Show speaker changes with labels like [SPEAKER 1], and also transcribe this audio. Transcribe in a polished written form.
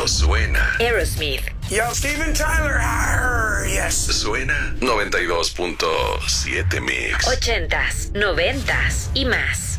[SPEAKER 1] cuando suena.
[SPEAKER 2] Aerosmith.
[SPEAKER 3] Yo, Steven Tyler. Arr, yes.
[SPEAKER 1] Suena 92.7 Mix.
[SPEAKER 2] 80s, 90s y más.